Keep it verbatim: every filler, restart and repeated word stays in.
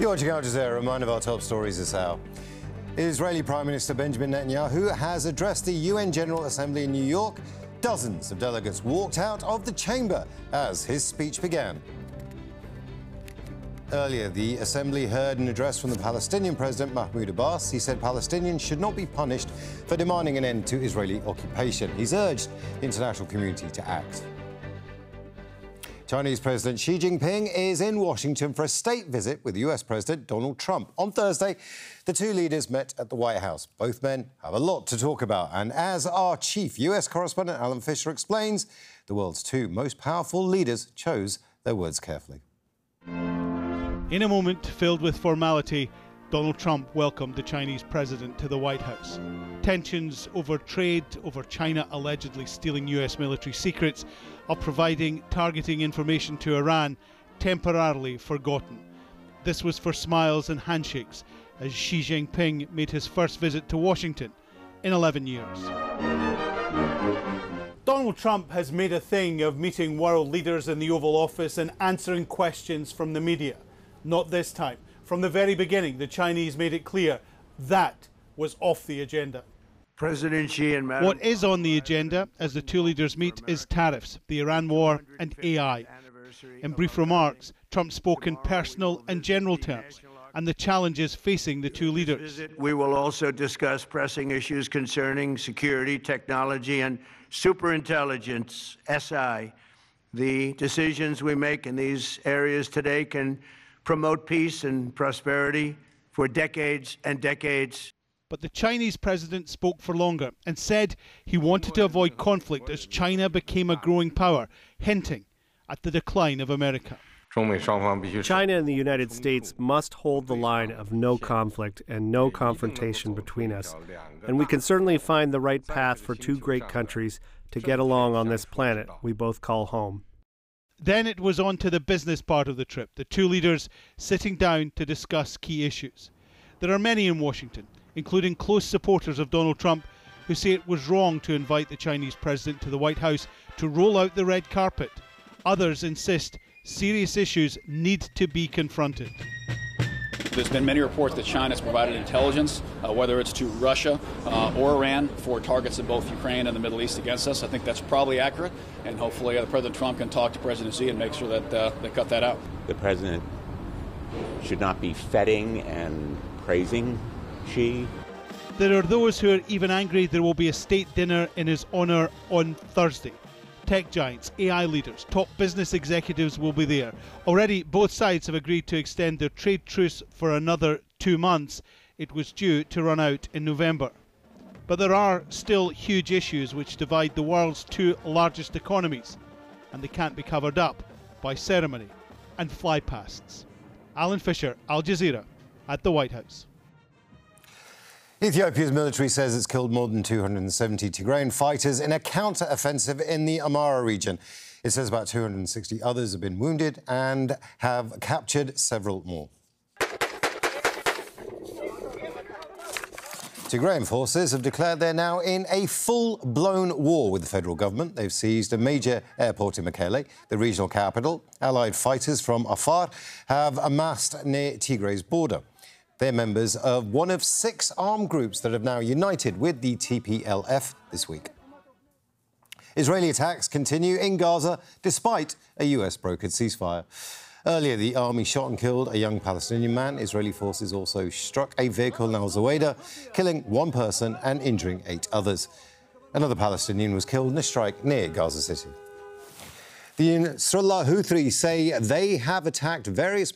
You're watching Al Jazeera. A reminder of our top stories this hour. Israeli Prime Minister Benjamin Netanyahu has addressed the U N General Assembly in New York. Dozens of delegates walked out of the chamber as his speech began. Earlier, the Assembly heard an address from the Palestinian President Mahmoud Abbas. He said Palestinians should not be punished for demanding an end to Israeli occupation. He's urged the international community to act. Chinese President Xi Jinping is in Washington for a state visit with U S President Donald Trump. On Thursday, the two leaders met at the White House. Both men have a lot to talk about. And as our chief U S correspondent Alan Fisher explains, the world's two most powerful leaders chose their words carefully. In a moment filled with formality, Donald Trump welcomed the Chinese president to the White House. Tensions over trade, over China allegedly stealing U S military secrets, or providing targeting information to Iran, temporarily forgotten. This was for smiles and handshakes as Xi Jinping made his first visit to Washington in eleven years. Donald Trump has made a thing of meeting world leaders in the Oval Office and answering questions from the media. Not this time. From the very beginning, the Chinese made it clear that was off the agenda. President Xi and Madam What is on the agenda as the two leaders meet is tariffs, the Iran war and A I. In brief remarks, Trump spoke in personal and general terms and the challenges facing the two leaders. We will also discuss pressing issues concerning security, technology, and superintelligence, S I. The decisions we make in these areas today can promote peace and prosperity for decades and decades. But the Chinese president spoke for longer and said he wanted to avoid conflict as China became a growing power, hinting at the decline of America. China and the United States must hold the line of no conflict and no confrontation between us. And we can certainly find the right path for two great countries to get along on this planet we both call home. Then it was on to the business part of the trip, the two leaders sitting down to discuss key issues. There are many in Washington, including close supporters of Donald Trump, who say it was wrong to invite the Chinese president to the White House to roll out the red carpet. Others insist serious issues need to be confronted. There's been many reports that China has provided intelligence, uh, whether it's to Russia uh, or Iran, for targets in both Ukraine and the Middle East against us. I think that's probably accurate, and hopefully uh, President Trump can talk to President Xi and make sure that uh, they cut that out. The president should not be feting and praising Xi. There are those who are even angry there will be a state dinner in his honour on Thursday. Tech giants, A I leaders, top business executives will be there. Already, both sides have agreed to extend their trade truce for another two months. It was due to run out in November. But there are still huge issues which divide the world's two largest economies, and they can't be covered up by ceremony and flypasts. Alan Fisher, Al Jazeera, at the White House. Ethiopia's military says it's killed more than two hundred seventy Tigrayan fighters in a counter-offensive in the Amhara region. It says about two hundred sixty others have been wounded and have captured several more. Tigrayan forces have declared they're now in a full-blown war with the federal government. They've seized a major airport in Mekelle, the regional capital. Allied fighters from Afar have amassed near Tigray's border. They're members of one of six armed groups that have now united with the T P L F this week. Israeli attacks continue in Gaza despite a U S-brokered ceasefire. Earlier, the army shot and killed a young Palestinian man. Israeli forces also struck a vehicle in al-Zaweda, killing one person and injuring eight others. Another Palestinian was killed in a strike near Gaza City. The Nasrallah Houthis say they have attacked various